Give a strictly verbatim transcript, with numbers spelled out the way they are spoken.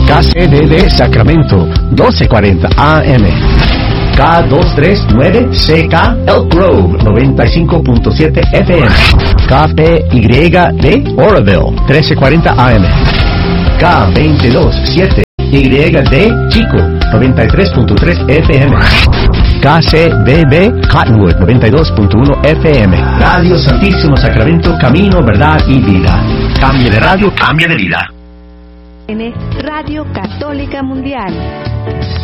K C D D Sacramento, doce cuarenta A M. K doscientos treinta y nueve C K Elk Grove, noventa y cinco punto siete F M. K P Y D Oroville, trece cuarenta A M. K veintidós siete Y D Chico, noventa y tres punto tres F M. K C D B Cottonwood, noventa y dos punto uno F M. Radio Santísimo Sacramento, camino, verdad y vida. Cambia de radio, cambia de vida. Radio Católica Mundial.